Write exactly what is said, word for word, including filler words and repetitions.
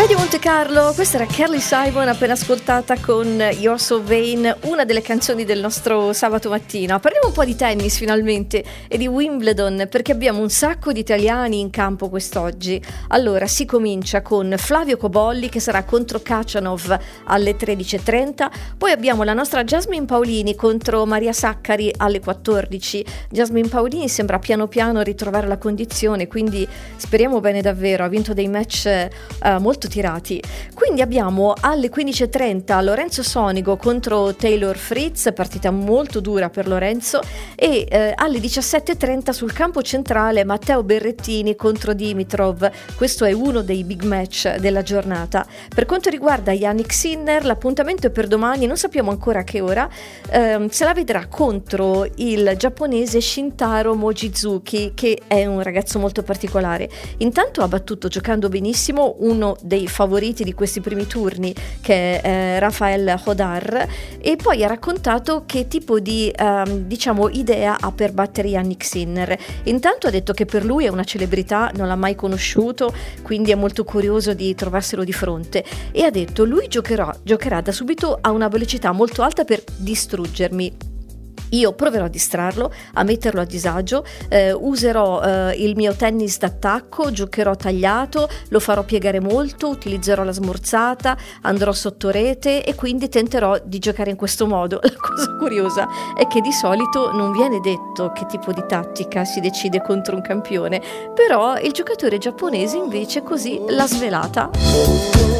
Radio Monte Carlo, questa era Carly Simon appena ascoltata con You're So Vain, una delle canzoni del nostro sabato mattina. Parliamo un po' di tennis finalmente e di Wimbledon, perché abbiamo un sacco di italiani in campo quest'oggi. Allora si comincia con Flavio Cobolli che sarà contro Khachanov alle tredici e trenta, poi abbiamo la nostra Jasmine Paolini contro Maria Saccari alle quattordici. Jasmine Paolini sembra piano piano ritrovare la condizione, quindi speriamo bene davvero, ha vinto dei match eh, molto tirati. Quindi abbiamo alle quindici e trenta Lorenzo Sonigo contro Taylor Fritz, partita molto dura per Lorenzo, e eh, alle diciassette e trenta sul campo centrale Matteo Berrettini contro Dimitrov. Questo è uno dei big match della giornata. Per quanto riguarda Jannik Sinner, l'appuntamento è per domani, non sappiamo ancora a che ora, ehm, se la vedrà contro il giapponese Shintaro Mochizuki, che è un ragazzo molto particolare. Intanto ha battuto, giocando benissimo, uno dei favoriti di questi primi turni, che è eh, Rafael Hodar, e poi ha raccontato che tipo di ehm, diciamo idea ha per battere Jannik Sinner. Intanto ha detto che per lui è una celebrità, non l'ha mai conosciuto, quindi è molto curioso di trovarselo di fronte, e ha detto lui giocherà, giocherà da subito a una velocità molto alta per distruggermi. Io proverò a distrarlo, a metterlo a disagio, eh, userò eh, il mio tennis d'attacco, giocherò tagliato, lo farò piegare molto, utilizzerò la smorzata, andrò sotto rete e quindi tenterò di giocare in questo modo. La cosa curiosa è che di solito non viene detto che tipo di tattica si decide contro un campione, però il giocatore giapponese invece così l'ha svelata.